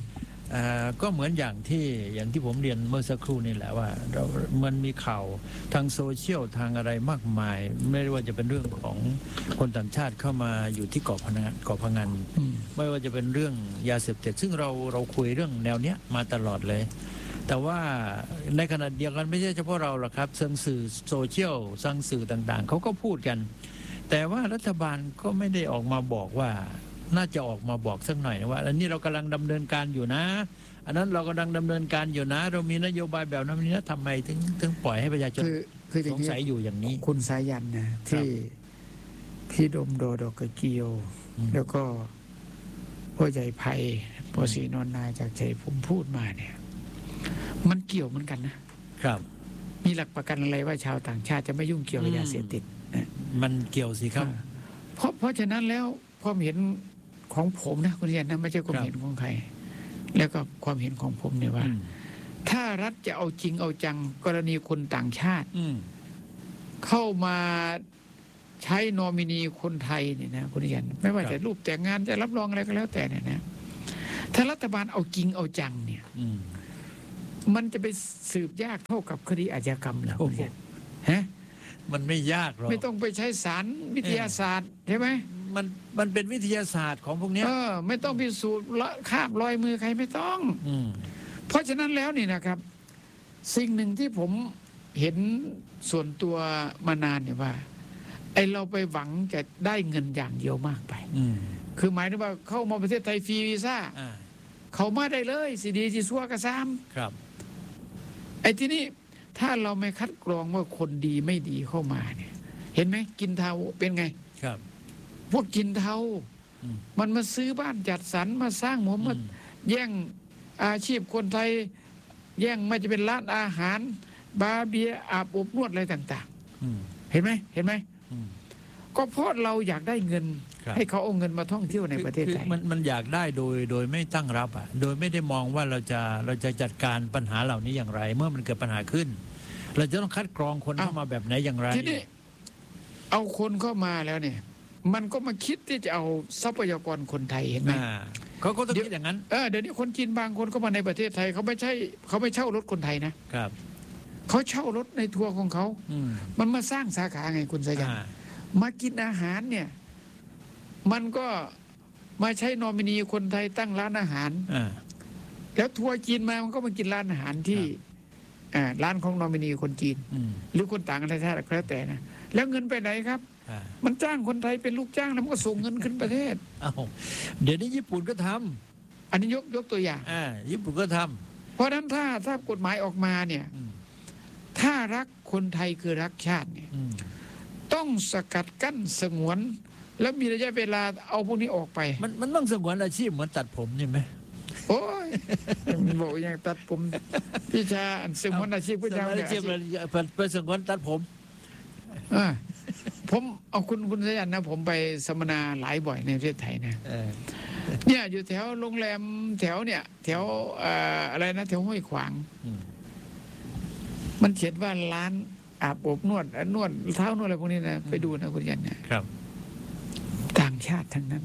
ก็เหมือนอย่างที่อย่างที่ผมเรียนเมื่อสักครู่นี่แหละว่าเรามันมีข่าวทางโซเชียลทางอะไรมากมายไม่ว่าจะเป็นเรื่องของคนต่างชาติเข้ามาอยู่ที่เกาะพะงันเกาะพะงันไม่ว่าจะเป็นเรื่องยาเสพติดซึ่งเราเราคุยเรื่องแนวเนี้ยมาตลอดเลยแต่ว่าในขณะเดียวกันไม่ใช่เฉพาะเราหรอกครับทางสื่อโซเชียลทางสื่อต่างๆเขาก็พูดกันแต่ว่ารัฐบาลก็ไม่ได้ออกมาบอกว่าน่าจะออกมาบอกสักหน่อยนะว่าอันนี้เรากำลังดำเนินการอยู่นะอันนั้นเรากำลังดำเนินการอยู่นะเรามีนโยบายแบบนั้นนี้นะทำไมถึงถึงปล่อยให้ประชาชนสงสัยอยู่อย่างนี้คุณสายันนะที่ที่ดมโดดอกกระเจียวแล้วก็พ่อใหญ่ไผ่พ่อศรีนนท์นาจากใจผมพูดมาเนี่ยมันเกี่ยวเหมือนกันนะครับมีหลักประกันอะไรว่าชาวต่างชาติจะไม่ยุ่งเกี่ยวกับยาเสพติดนะมันเกี่ยวสิครับเพราะเพราะฉะนั้นแล้วความเห็นของผมนะคุณเรียนนะไม่ใช่ความเห็นของใครแล้วก็ความเห็นของผมเนี่ยว่าถ้ารัฐจะเอาจริงเอาจังกรณีคนต่างชาติเข้ามาใช้นอมินีคนไทยเนี่ยนะคุณเรียนไม่ว่าจะรูปแต่งงานจะรับรองอะไรก็แล้วแต่เนี่ยนะถ้ารัฐบาลเอาจริงเอาจังเนี่ยมันจะไปสืบยากเท่ากับคดีอาชญากรรมเหรอคุณเรียนฮะมันไม่ยากหรอกไม่ต้องไปใช้สารวิทยาศาสตร์ใช่ไหมมันมันเป็นวิทยาศาสตร์ของพวกนี้เออไม่ต้องพิสูจน์คาบรอยมือใครไม่ต้องเพราะฉะนั้นแล้วนี่นะครับสิ่งหนึ่งที่ผมเห็นส่วนตัวมานานเนี่ยว่าไอเราไปหวังจะได้เงินอย่างเดียวมากไปคือหมายถึงว่าเข้ามาประเทศไทยฟรีวีซ่าเขามาได้เลยสีดีจีซัวกระซ้ำครับไอ้ที่นี่ถ้าเราไม่คัดกรองว่าคนดีไม่ดีเข้ามาเนี่ยเห็นไหมกินเทาเป็นไงครับพวกกินเทามันมาซื้อบ้านจัดสรรมาสร้างหมู่มาแย่งอาชีพคนไทยแย่งไม่จะเป็นร้านอาหารบาร์เบียอาบอบนวดอะไรต่างๆเห็นไหมเห็นไหมก็เพราะเราอยากได้เงินให้เขาเอาเงินมาท่องเที่ยวในประเทศไทยมันมันอยากได้โดยโดยไม่ตั้งรับอ่ะโดยไม่ได้มองว่าเราจะเราจะจัดการปัญหาเหล่านี้อย่างไรเมื่อมันเกิดปัญหาขึ้นเราจะต้องคัดกรองคนเข้ามาแบบไหนอย่างไรทีนี้เอาคนเข้ามาแล้วเนี่ยมันก็มาคิดที่จะเอาทรัพยากรคนไทยเห็นไหมเขาก็ต้องคิดอย่างนั้นเออเดี๋ยวนี้คนจีนบางคนก็มาในประเทศไทยเขาไม่ใช่เขาไม่เช่ารถคนไทยนะครับเขาเช่ารถในทัวร์ของเขามันมาสร้างสาขาไงคุณสายันมากินอาหารเนี่ยมันก็มาใช้นอมินีคนไทยตั้งร้านอาหารแล้วทัวร์จีนมามันก็มากินร้านอาหารที่ร้านของนอมินีคนจีนหรือคนต่างประเทศก็แล้วแต่นะแล้วเงินไปไหนครับมันจ้างคนไทยเป็นลูกจ้างแล้วมันก็ส่งเงินขึ้นประเทศเดี๋ยวนี้ญี่ปุ่นก็ทำอันนี้ยกยกตัวอย่างญี่ปุ่นก็ทำเพราะฉะนั้นถ้าถ้ากฎหมายออกมาเนี่ยถ้ารักคนไทยคือรักชาติเนี่ยต้องสกัดกั้นสงวนแล้วมีระยะเวลาเอาพวกนี้ออกไปมันมันต้องสงวนอาชีพเหมือนตัดผมใช่ไหมโอ้ยมันบอกอย่างตัดผมพี่ชาสงวนอาชีพพี่ชาอาชีพไปสงวนตัดผมอ่าผมเอาคุณคุณสยันนะผมไปสัมมนาหลายบ่อยในประเทศไทยนะเนี่ยอยู่แถวโรงแรมแถวเนี่ยแถวอะไรนะแถวห้วยขวางมันเขียนว่าร้านอาบอบนวดนวดเท้านวดอะไรพวกนี้นะไปดูนะคุณยันนะครับต่างชาติทั้งนั้น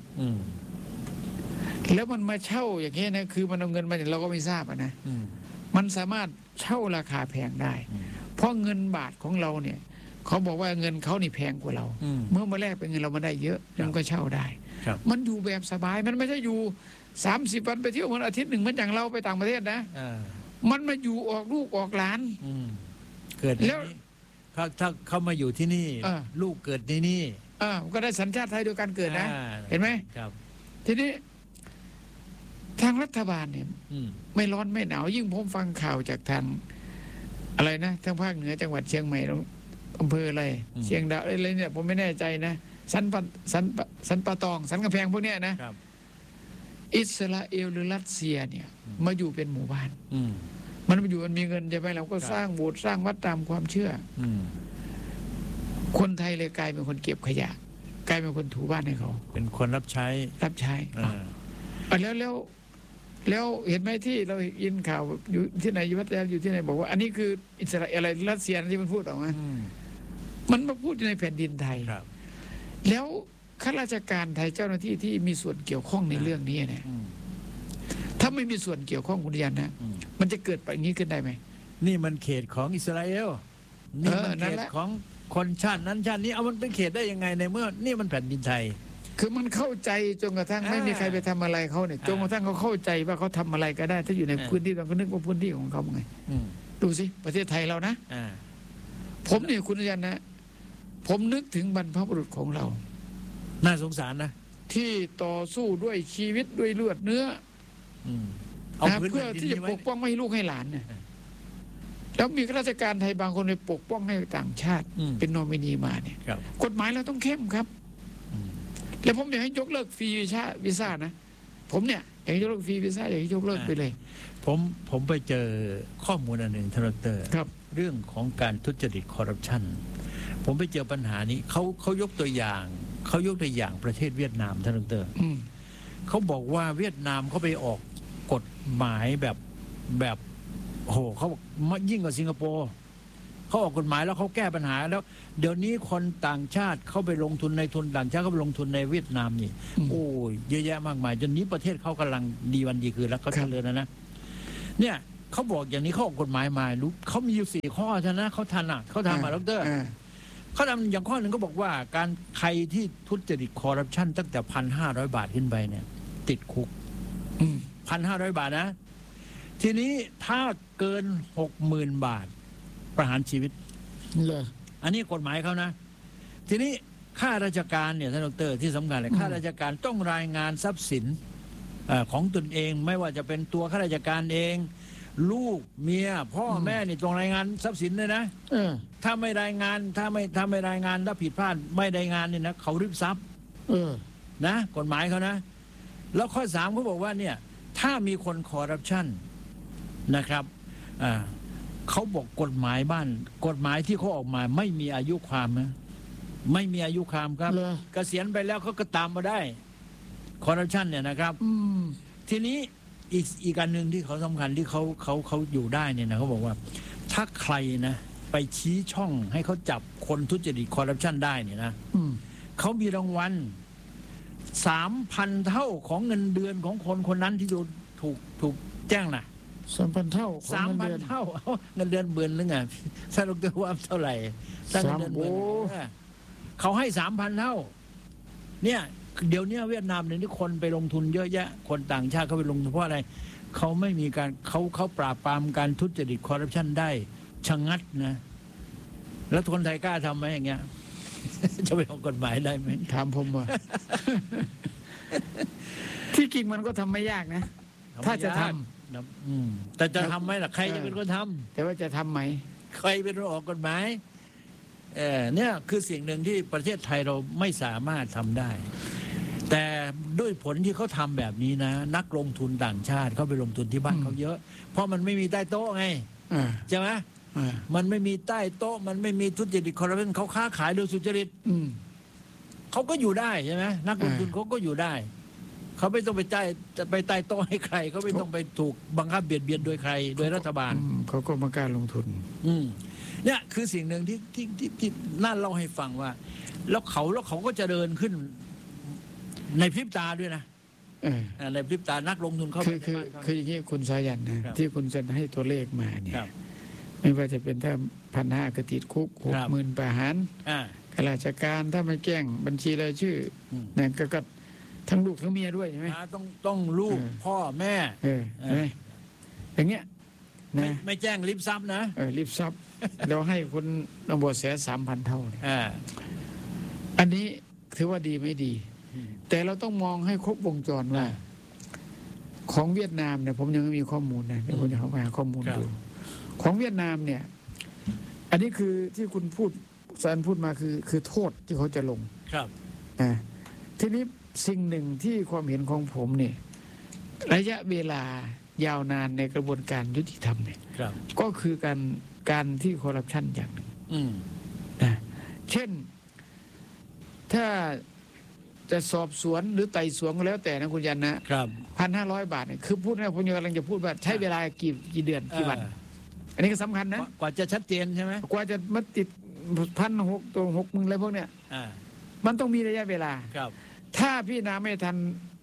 แล้วมันมาเช่าอย่างนี้นะคือมันเอาเงินมาเราก็ไม่ทราบนะมันสามารถเช่าราคาแพงได้เพราะเงินบาทของเราเนี่ยเขาบอกว่าเงินเขานี่แพงกว่าเราเมื่อมาแลกเป็นเงินเรามาได้เยอะมันก็เช่าได้มันอยู่แบบสบายมันไม่ใช่อยู่สามสิบวันไปเที่ยววันอาทิตย์หนึ่งเหมือนอย่างเราไปต่างประเทศนะมันมาอยู่ออกลูกออกหลานเกิดแล้วถ้าเขามาอยู่ที่นี่ลูกเกิดที่นี่ก็ได้สัญชาติไทยโดยการเกิดนะเห็นไหมทีนี้ทางรัฐบาลเนี่ยไม่ร้อนไม่หนาวยิ่งผมฟังข่าวจากทางอะไรนะทางภาคเหนือจังหวัดเชียงใหม่อำเภออะไรเชียงดาวอะไรเนี่ยผมไม่แน่ใจนะสันปะสันปะสันปะตองสันกำแพงพวกเนี้ยนะอิสราเอลหรือรัสเซียเนี่ยมาอยู่เป็นหมู่บ้านมันมาอยู่มันมีเงินใช่ไหมเราก็สร้างโบสถ์สร้างวัดตามความเชื่อคนไทยเลยกลายเป็นคนเก็บขยะกลายเป็นคนถูบ้านให้เขาเป็นคนรับใช้รับใช้แล้วแล้วแล้วเห็นไหมที่เรายินข่าวอยู่ที่ไหนอยู่วัดแล้วอยู่ที่ไหนบอกว่าอันนี้คืออิสราเอลอะไรรัสเซียที่มันพูดออกมามันมาพูดในแผ่นดินไทยแล้วข้าราชการไทยเจ้าหน้าที่ที่มีส่วนเกี่ยวข้องในเรื่องนี้เนี่ยถ้าไม่มีส่วนเกี่ยวข้องคุณยันนะมันจะเกิดไปอย่างนี้ขึ้นได้ไหมนี่มันเขตของอิสราเอลนี่มันเขตของคนชาตินั้นชาตินี้เอามันเป็นเขตได้ยังไงในเมื่อนี่มันแผ่นดินไทยคือมันเข้าใจจนกระทั่งไม่มีใครไปทำอะไรเขาเนี่ยจนกระทั่งเขาเข้าใจว่าเขาทำอะไรก็ได้ถ้าอยู่ในพื้นที่เราก็นึกว่าพื้นที่ของเขาไงดูสิประเทศไทยเรานะผมเนี่ยคุณยันนะผมนึกถึงบรรพบุรุษของเราน่าสงสารนะที่ต่อสู้ด้วยชีวิตด้วยเลือดเนื้อนะเพื่อที่จะปกป้องไม่ให้ลูกให้หลานเนี่ยแล้วมีข้าราชการไทยบางคนไปปกป้องให้ต่างชาติเป็นนอมินีมาเนี่ยกฎหมายเราต้องเข้มครับแล้วผมอยากให้ยกเลิกฟรีวีซ่าวีซ่านะผมเนี่ยอยากให้ยกเลิกฟรีวีซ่าอยากให้ยกเลิกไปเลยผมผมไปเจอข้อมูลอันหนึ่งท่านดร. ครับเรื่องของการทุจริตคอร์รัปชันผมไปเจอปัญหานี้เขาเขายกตัวอย่างเขายกตัวอย่างประเทศเวียดนามท่านดร.เขาบอกว่าเวียดนามเขาไปออกกฎหมายแบบแบบโหเขายิ่งกว่าสิงคโปร์เขาออกกฎหมายแล้วเขาแก้ปัญหาแล้วเดี๋ยวนี้คนต่างชาติเขาไปลงทุนในทุนต่างชาติเขาไปลงทุนในเวียดนามนี่โอ้ยเยอะแยะมากมายจนนี้ประเทศเขากำลังดีวันดีคืนแล้วเขาเจริญนะนะเนี่ยเขาบอกอย่างนี้เขาออกกฎหมายมารู้เขามีอยู่สี่ข้อใช่ไหมเขาทันอ่ะเขาทำมาดร.เขาทำอย่างข้อหนึ่งก็บอกว่าการใครที่ทุจริตคอร์รัปชันตั้งแต่พันห้าร้อยบาทขึ้นไปเนี่ยติดคุกพันห้าร้อยบาทนะทีนี้ถ้าเกินหกหมื่นบาทประหารชีวิตเลยอันนี้กฎหมายเขานะทีนี้ข้าราชการเนี่ยท่านดร.ที่สำคัญเลยข้าราชการต้องรายงานทรัพย์สินของตนเองไม่ว่าจะเป็นตัวข้าราชการเองลูกเมียพ่อแม่นี่ต้องรายงานทรัพย์สินเลยนะถ้าไม่รายงานถ้าไม่ถ้าไม่รายงานถ้าผิดพลาดไม่รายงานนี่นะเขาริบทรัพย์นะกฎหมายเขานะแล้วข้อสามเขาบอกว่าเนี่ยถ้ามีคนคอร์รัปชันนะครับเขาบอกกฎหมายบ้านกฎหมายที่เขาออกมาไม่มีอายุความนะไม่มีอายุความครับเกษียณไปแล้วเขาก็ตามมาได้คอร์รัปชันเนี่ยนะครับทีนี้อีกอีกอันหนึ่งที่เขาสำคัญที่เขาเขาเขาอยู่ได้เนี่ยนะเขาบอกว่าถ้าใครนะไปชี้ช่องให้เขาจับคนทุจริตคอร์รัปชันได้เนี่ยนะเขามีรางวัลสามพันเท่าของเงินเดือนของคนคนนั้นที่ถูกถูกแจ้งนะสามพันเท่าสามพันเท่าเงินเดือนเบือนหรือไงถ้าเราจะว่าเท่าไหร่ถ้าเงินเดือนเบือนเขาให้สามพันเท่าเนี่ยเดี๋ยวนี้เวียดนามเนี่ยที่คนไปลงทุนเยอะแยะคนต่างชาติเขาไปลงทุนเพราะอะไรเขาไม่มีการเขาเขาปราบปรามการทุจริตคอร์รัปชันได้ชะงัดนะแล้วคนไทยกล้าทำไหมอย่างเงี้ยจะไปออกกฎหมายได้ไหมถามผมว่าที่จริงมันก็ทำไม่ยากนะถ้าจะทำแต่จะทำไหมล่ะใครจะเป็นคนทำแต่ว่าจะทำไหมใครเป็นคนออกกฎหมายเออเนี่ยคือสิ่งหนึ่งที่ประเทศไทยเราไม่สามารถทำได้แต่ด้วยผลที่เขาทำแบบนี้นะนักลงทุนต่างชาติเขาไปลงทุนที่บ้านเขาเยอะเพราะมันไม่มีใต้โต๊ะไงใช่ไหมมันไม่มีใต้โต๊ะมันไม่มีทุจริตคอร์รัปชันเขาค้าขายโดยสุจริตเขาก็อยู่ได้ใช่ไหมนักลงทุนเขาก็อยู่ได้เขาไม่ต้องไปใต้ไปใต้โต๊ะให้ใครเขาไม่ต้องไปถูกบังคับเบียดเบียนโดยใครโดยรัฐบาลเขาก็มาการลงทุนอืมเนี่ยคือสิ่งหนึ่งที่ที่ที่ที่น่าเล่าให้ฟังว่าแล้วเขาแล้วเขาก็จะเดินขึ้นในพริบตาด้วยนะในพริบตานักลงทุนเขาคือคือคืออย่างนี้คุณสายันนะที่คุณจะให้ตัวเลขมาเนี่ยไม่ว่าจะเป็นถ้าพันห้ากระติดคุกหกหมื่นประหารข้าราชการถ้าไม่แจ้งบัญชีรายชื่อเนี่ยก็ก็ทั้งลูกทั้งเมียด้วยใช่ไหมต้องต้องลูกพ่อแม่อย่างเงี้ยนะไม่แจ้งริบทรัพย์นะเออริบทรัพย์เราให้คนตำรวจเสียสามพันเท่าเนี่ยอันนี้ถือว่าดีไม่ดีแต่เราต้องมองให้ครบวงจรว่าของเวียดนามเนี่ยผมยังไม่มีข้อมูลนะเดี๋ยวผมจะเข้าไปหาข้อมูลดูของเวียดนามเนี่ยอันนี้คือที่คุณพูดสารพูดมาคือคือโทษที่เขาจะลงครับอ่าทีนี้สิ่งหนึ่งที่ความเห็นของผมเนี่ยระยะเวลายาวนานในกระบวนการยุติธรรมเนี่ยก็คือการการที่คอร์รัปชันอย่างหนึ่งนะเช่นถ้าจะสอบสวนหรือไต่สวนก็แล้วแต่นะคุณยันนะครับพันห้าร้อยบาทเนี่ยคือพูดนะผมกำลังจะพูดว่าใช้เวลากี่กี่เดือนกี่วันอันนี้ก็สำคัญนะกว่าจะชัดเจนใช่ไหมกว่าจะมาติดพันหกตัวหกหมื่นอะไรพวกเนี้ยมันต้องมีระยะเวลาครับถ้าพี่นาไม่ทัน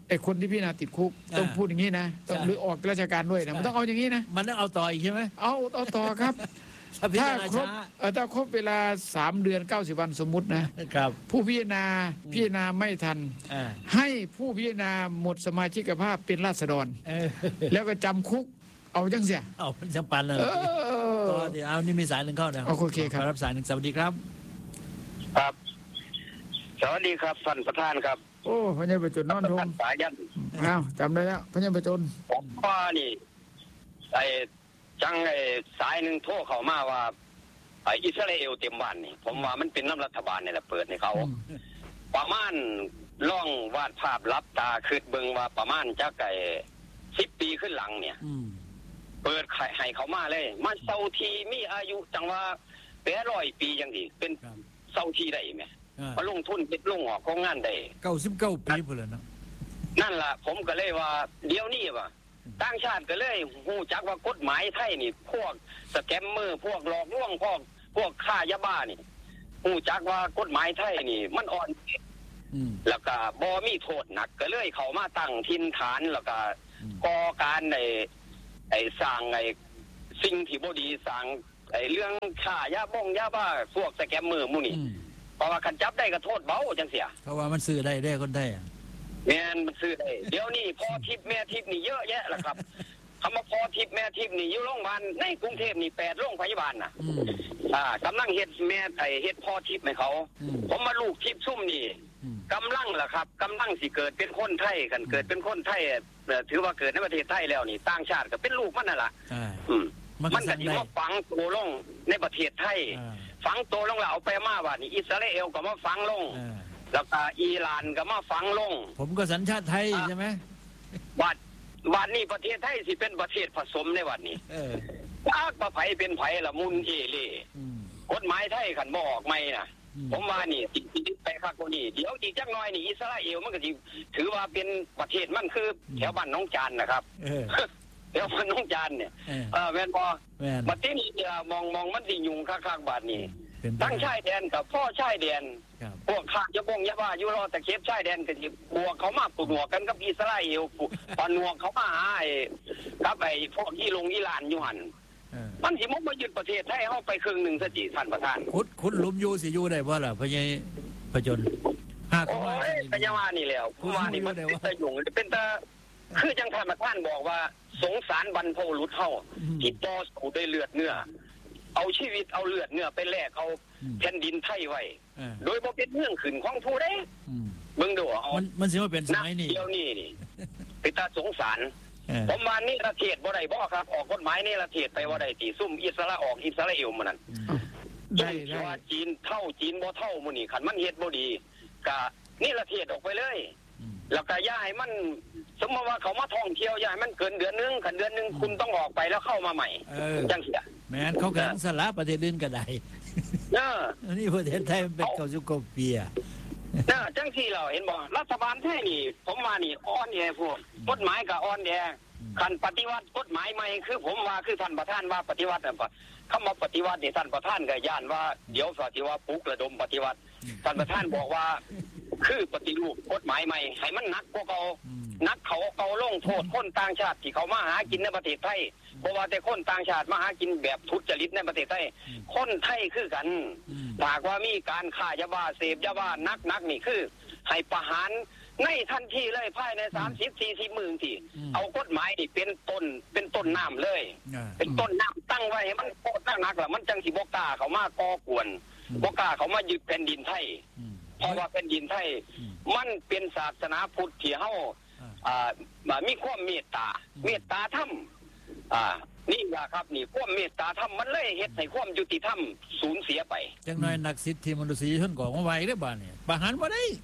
ไอ้คนที่พิจารณาติดคุกต้องพูดอย่างนี้นะต้องหรือออกราชการด้วยนะมันต้องเอาอย่างนี้นะมันต้องเอาต่ออีกใช่ไหมเอาเอาต่อครับถ้าครบถ้าครบเวลาสามเดือนเก้าสิบวันสมมุตินะครับผู้พิจารณาพิจารณาไม่ทันให้ผู้พิจารณาหมดสมาชิกภาพเป็นราษฎรแล้วก็จำคุกเอาจังเสียเอาจำปันเลยต่อเดี๋ยวเอานี่มีสายหนึ่งเข้านะโอเคครับรับสายหนึ่งสวัสดีครับครับสวัสดีครับท่านประธานครับโอ้พญาประจุนนอนทงสายยันอ้าวจำได้แล้วพญาประจุนผมว่านี่ไอ้จังไอ้สายหนึ่งโทรเข้ามาว่าไอ้อิสราเอลเต็มบ้านนี่ผมว่ามันเป็นน้ำรัฐบาลนี่แหละเปิดให้เขาประมาณล่องวาดภาพรับตาคืดเบิงว่าประมาณจะไก่สิบปีขึ้นหลังเนี่ยเปิดไข่ให้เขามาเลยมันเซาทีมีอายุจังว่าแปดร้อยปียังดีเป็นเซาทีได้ไหมมาลงทุนเก็บลงออกของงานได้เก้าสิบเก้าปีเพื่อนนะนั่นล่ะผมก็เลยว่าเดี๋ยวนี้ว่ะต่างชาติก็เลยหูจักว่ากฎหมายไทยนี่พวกสแกมเมอร์พวกหลอกลวงพวกพวกฆ่ายาบ้านี่หูจักว่ากฎหมายไทยนี่มันอ่อนแล้วก็บ่มีโทษหนักก็เลยเขามาตั้งทินฐานแล้วก็ก่อการในไอ้สร้างไอ้สิ่งที่บ่ดีสร้างไอ้เรื่องฆ่ายาบ้งยาบ้าพวกสแกมเมอร์หมู่นี่เพราะว่าคันจับได้ก็โทษเบาจังเสียเพราะว่ามันซื้อได้ได้คนได้แม่นมันซื้อได้เดี๋ยวนี้พ่อทิพย์แม่ทิพย์นี่เยอะแยะแหละครับคำว่าพ่อทิพย์แม่ทิพย์นี่อยู่โรงพยาบาลในกรุงเทพนี่แปดโรงพยาบาลน่ะอ่ากำลังเฮ็ดแม่ไอ้เฮ็ดพ่อทิพย์ให้เขาผมมาลูกทิพย์ซุ่มนี่กำลังล่ะครับกำลังสิเกิดเป็นคนไทยกันเกิดเป็นคนไทยถือว่าเกิดในประเทศไทยแล้วนี่ต่างชาติก็เป็นลูกมันนั่นล่ะมันก็สิมาฝังตัวลงในประเทศไทยฝังตัวลงแล้วเอาไปมาว่านี่อิสราเอลก็มาฝังลงแล้วก็อิหร่านก็มาฝังลงผมก็สัญชาติไทยใช่ไหมวัดวันนี้ประเทศไทยสิเป็นประเทศผสมในวันนี้ถ้าประไผเป็นไผละมุนเอเล่กฎหมายไทยขันบ่ออกไม่นะผมว่านี่ติดติดไปข้างคนนี้เดี๋ยวอีกจักหน่อยนี่อิสราเอลมันก็สิถือว่าเป็นประเทศมันคือแถวบ้านน้องจานนะครับแถวบ้านน้องจานเนี่ยเออแม่นบ่บัดนี้นี่มองมองมันสิยุ่งข้างๆบาดนี้ตั้งชายแดนกับพ่อชายแดนพวกข้าจะบงยะบ้าอยู่รอแต่เข็บชายแดนกันบวกเขามาปวดกันกับอิสราเอลปนวกเขามาหาไอ้กับไอ้พวกที่ลงอิหร่านอยู่หันมันสิมุกมายึดประเทศไทยเข้าไปครึ่งหนึ่งสติท่านประธานคุดคุดลุมยูสิยูได้บ่ล่ะพญายพจนห้าโอ้ยพญาวานี่แล้วผู้ว่านี่มันเป็นตะยุ่งเป็นตะคือจังท่านประธานบอกว่าสงสารบรรพบุรุษเฮาที่ต่อสู้ด้วยเลือดเนื้อเอาชีวิตเอาเลือดเนื้อไปแลกเอาแผ่นดินไทยไว้โดยบ่เป็นเรื่องขึ้นของผู้ใดเบิ่งดูเอามันมันสิว่าเป็นสมัยนี้เดี๋ยวนี้นี่เป็นตาสงสารผมว่านี่ประเทศบ่ได้บ่ครับออกกฎหมายนี่ประเทศไปบ่ได้ติซุ่มอิสราออกอิสราเอลมื้อนั้นได้ว่าจีนเท่าจีนบ่เท่ามื้อนี้คันมันเฮ็ดบ่ดีก็นี่ประเทศออกไปเลยแล้วก็อย่าให้มันสมมติว่าเขามาท่องเที่ยวอย่าให้มันเกินเดือนนึงคันเดือนนึงคุณต้องออกไปแล้วเข้ามาใหม่จังซี่แม่นเขาก็สละประเทศอื่นก็ได้เออนี่ประเทศไทยมันเป็นเก้าสิบกว่าปีอ่ะเออจังซี่เราเห็นบ่รัฐบาลไทยนี่ผมว่านี่อ่อนแอพวกกฎหมายก็อ่อนแอคันปฏิวัติกฎหมายใหม่คือผมว่าคือท่านประธานว่าปฏิวัติน่ะคำว่าปฏิวัตินี่ท่านประธานก็ย่านว่าเดี๋ยวสิว่าปลุกระดมปฏิวัติท่านประธานบอกว่าคือปฏิรูปกฎหมายใหม่ให้มันหนักกว่าเก่านักเขาเกาลงโทษคนต่างชาติที่เขามาหากินในประเทศไทยเพราะว่าแต่คนต่างชาติมาหากินแบบทุจริตในประเทศไทยคนไทยคือกันหากว่ามีการฆ่ายาบ้าเสพยาบ้านักนักนี่คือให้ประหารในทันทีเลยภายในสามสิบสี่สิบหมื่นที่เอากฎหมายนี่เป็นต้นเป็นต้นน้ำเลยเป็นต้นน้ำตั้งไว้ให้มันโคตรนักๆล่ะมันจังสิบ่กล้าเขามาก่อกวนบ่กล้าเขามายึดแผ่นดินไทยเพราะว่าแผ่นดินไทยมันเป็นศาสนาพุทธที่เฮาอ่ามีความเมตตาเมตตาธรรมอ่านี่ล่ะครับนี่ความเมตตาธรรมมันเลยเฮ็ดให้ความยุติธรรมสูญเสียไปจังน้อยนักสิทธิมนุษยชนก็ว่าไว้เด้อบ่เนี่ยประหารบ่ได้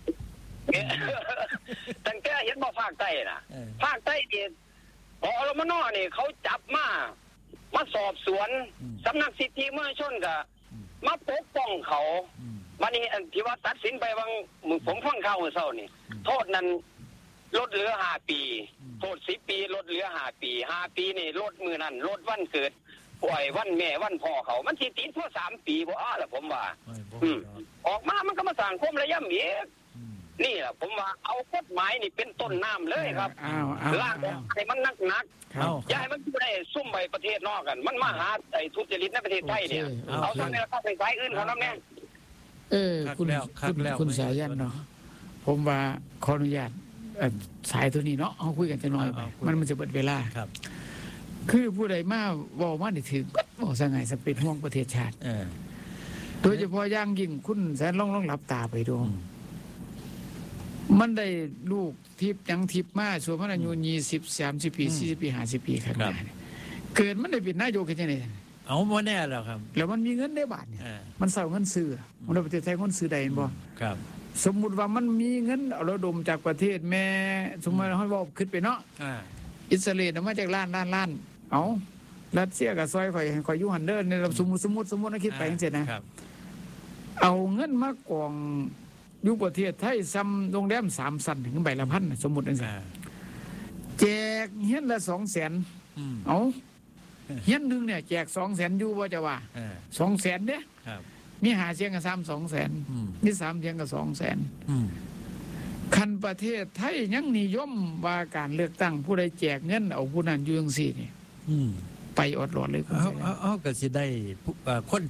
ตั้งแต่เห็นบ่ภาคใต้น่ะภาคใต้นี่ปอรมนนี่เขาจับมามาสอบสวนสำนักสิทธิมนุษยชนก็มาปกป้องเขาวันนี้ที่ว่าตัดสินไปบางผมฟังข่าวเมื่อเช้านี่โทษนั้นลดเหลือห้าปีโทษสิบปีลดเหลือห้าปีห้าปีนี่ลดมือนั้นลดวันเกิดปล่อยวันแม่วันพ่อเขามันสิติดเพื่อสามปีบ่อ้าล่ะผมว่าออกมามันก็มาสร้างความระยำอีกนี่แหละผมว่าเอากฎหมายนี่เป็นต้นน้ำเลยครับอ้าวอ้าวล่างออกให้มันนักหนักครับอย่าให้มันอยู่ในซุ่มไปประเทศนอกกัน มันมาหาไอ้ทุจริตในประเทศไทยเนี่ยโอเคเอาทำในราคาไปสายอื่นเขาน้ำแน่เออคักคุณแล้วคัคุกณแล้วคุณสายันเนาะผมว่าขออนุญาตเอ่อสายตัวนี้เนาะเอาคุยกันจะน้อยไปเอาคุยมันมันจะเบิดเวลาครับคือผู้ใดมาเว่ามาได้ถึงบอกสังไงสเป็นห่วงประเทศชาติเออโดยเฉพาะอย่างยิ่งคุณแสนลองลองหลับตาไปดูอืมมันได้ลูกทิพย์ยังทิพย์มาส่วนมันอายุยี่สิบสามสิบปีสี่สิบปีห้าสิบปีข้างหน้าเนี่ยเกิดมันได้เป็นนายกแค่ไหนเอามาแน่แล้วครับแล้วมันมีเงินได้บาทเนี่ยเออมันเสาเงินซื้อมันในประเทศไทยเงินซื้อใดเห็นบ่ครับสมมุติว่ามันมีเงินเอาระดมจากประเทศแม่ สมมติเราให้บอกขึ้นไปเนาะอ่าอิสราเอลเอามาจากล้านล้านล้านเอารัสเซียกับซอยข่อยให้ข่อยอยู่หันเดินในสมมุติสมมุติสมมุตินะคิดไปจังซี่นะครับ เอาเงินมากองอยู่ประเทศไทยซ้ำโรงแรมสามสันถึงใบละพันน่ะสมมุติจังซี่อ่าแจกเฮียนละสองแสนอืมเอาเฮียนหนึงเนี่ยแจกสองแสนอยู่ว่าจะว่าเออสองแสนเนี่ยครับมีหาเสียงกับสามสองแสนอืมมีสามเสียงกับสองแสนอืมคันประเทศไทยยังนิยมว่าการเลือกตั้งผู้ใดแจกเงินเอาผู้นั้นอยู่จังซี่นี่อืมไปอดหลอดเลยคุณเอาสายันเอาเอาก็สิได้ผู้เอ่อคน